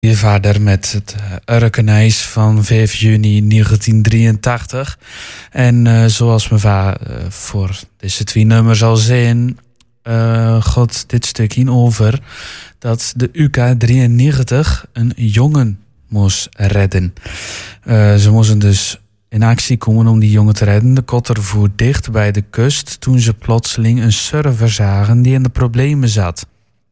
Hier verder met het Urkenijs van 5 juni 1983. En zoals me voor deze twee nummers al zijn, gaat dit stukje over dat de UK-93 een jongen moest redden. Ze moesten dus in actie komen om die jongen te redden. De kotter voer dicht bij de kust toen ze plotseling een surfer zagen die in de problemen zat.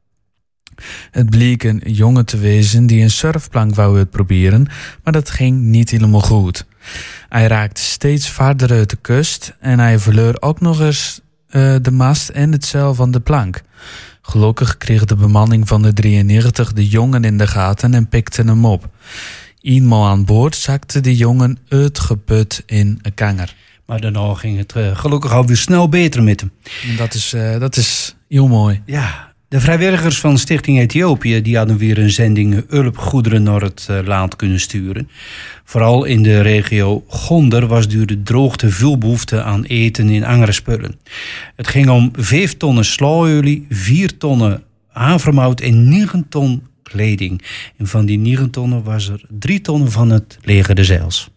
Het bleek een jongen te wezen die een surfplank wou uitproberen, maar dat ging niet helemaal goed. Hij raakte steeds verder uit de kust en hij verloor ook nog eens de mast en het zeil van de plank. Gelukkig kreeg de bemanning van de 93 de jongen in de gaten en pikte hem op. Eenmaal aan boord zakte de jongen uitgeput in een kanger. Maar daarna ging het gelukkig alweer snel beter met hem. En dat is heel mooi. Ja. De vrijwilligers van Stichting Ethiopië die hadden weer een zending hulpgoederen naar het land kunnen sturen. Vooral in de regio Gonder was door de droogte veel behoefte aan eten in andere spullen. Het ging om 5 tonnen slaolie, 4 tonnen havermout en 9 ton kleding. En van die 9 tonnen was er 3 tonnen van het leger de Zeils.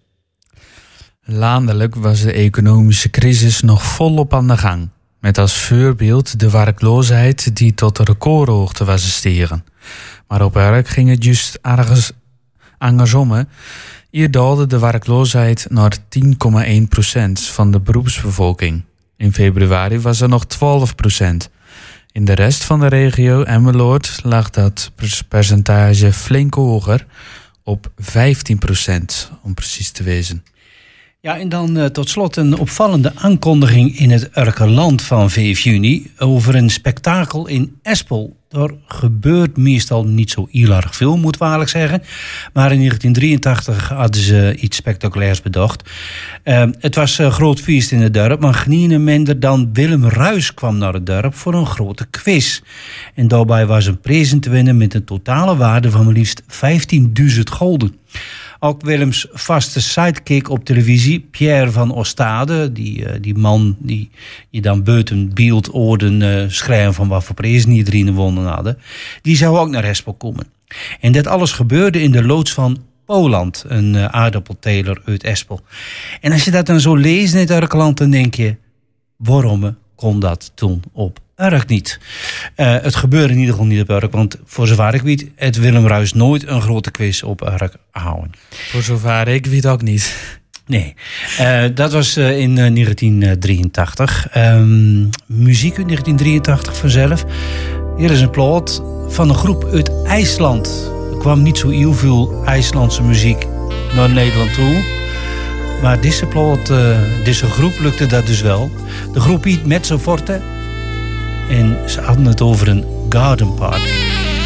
Landelijk was de economische crisis nog volop aan de gang. Met als voorbeeld de werkloosheid die tot de recordhoogte was gestegen. Maar op werk ging het juist ergens andersom. Hier daalde de werkloosheid naar 10,1% van de beroepsbevolking. In februari was er nog 12%. In de rest van de regio Emmeloord lag dat percentage flink hoger, op 15% om precies te wezen. Ja, en dan tot slot een opvallende aankondiging in het Urkenland van 5 juni over een spektakel in Espel. Er gebeurt meestal niet zo heel erg veel, moet ik waarlijk zeggen. Maar in 1983 hadden ze iets spectaculairs bedacht. Het was een groot feest in het dorp, maar geen minder dan Willem Ruijs kwam naar het dorp voor een grote quiz. En daarbij was een prijs te winnen met een totale waarde van maar liefst 15.000 gulden. Ook Willems vaste sidekick op televisie, Pierre van Ostade, die man die je dan buiten beeld oorden schrijven van wat voor prijzen iedereen gewonnen hadden, die zou ook naar Espel komen. En dit alles gebeurde in de loods van Poland, een aardappelteler uit Espel. En als je dat dan zo leest in het Urkenland, dan denk je, waarom kon dat toen op Urk niet? Het gebeurde in ieder geval niet op Urk, want voor zover ik weet, het Willem Ruijs nooit een grote quiz op Urk houden. Voor zover ik weet ook niet. Nee, dat was in 1983. Muziek uit 1983 vanzelf. Hier is een plaat van een groep uit IJsland. Er kwam niet zo heel veel IJslandse muziek naar Nederland toe. Maar deze groep lukte dat dus wel. De groep heet Mezzo Forte. En ze hadden het over een garden party.